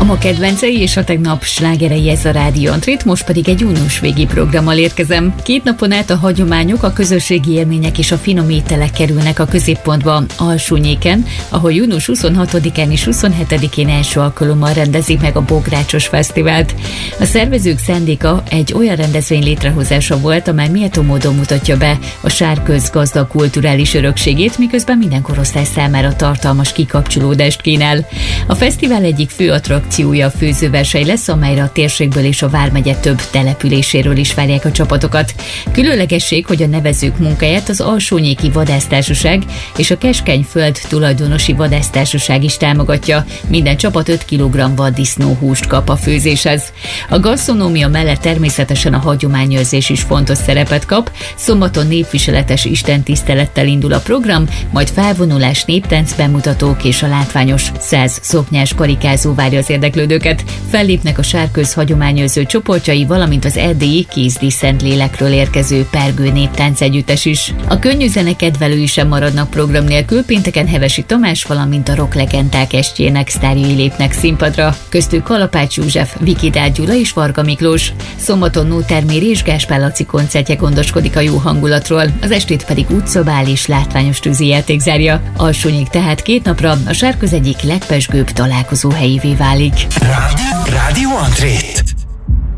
ma kedvencei és a tegnap slágerei ez a Rádió Antrét, most pedig egy június végi programmal érkezem. 2 napon át a hagyományok, a közösségi élmények és a finom ételek kerülnek a középpontba Alsónyéken, ahol június 26-án és 27-én első alkalommal rendezik meg a Bográcsos Fesztivált. A szervezők szándéka egy olyan rendezvény létrehozása volt, amely méltó módon mutatja be a Sárköz gazdag kulturális örökségét, miközben minden korosztály számára tartalmas kikapcsolódást kínál. A fesztivál egyik fő attrakciója a főzőverseny lesz, amelyre a térségből és a vármegye több településéről is várják a csapatokat. Különlegesség, hogy a nevezők munkáját az Alsónyéki Vadásztársaság és a Keskenyföld tulajdonosi vadásztársaság is támogatja. Minden csapat 5 kg vaddisznóhúst kap a főzéshez. A gasztronómia mellett természetesen a hagyományőrzés is fontos szerepet kap. Szombaton népviseletes istentisztelettel indul a program, majd felvonulás, néptánc bemutatók és a látványos 100 szoknyás karikázó várja az érdeklődőket. Fellépnek a Sárköz hagyományőrző csoportjai, valamint az erdélyi Kézdi Szentlélekről érkező Pergő néptánc együttes is. A könnyű zene kedvelői sem maradnak program nélkül, pénteken Hevesi Tamás, valamint a rock legendák estjének sztárjai lépnek színpadra, köztük Kalapács József, Vikidár Gyula és Varga Miklós. Szombaton Nóter Méri és Gáspár Laci koncertje gondoskodik a jó hangulatról, az estét pedig útszobál és látványos tűzijáték zárja. Alsónyék tehát 2 napra a Sárköz egyik legpezsgőbb találkozó helyévé válik. Rádió Antrét.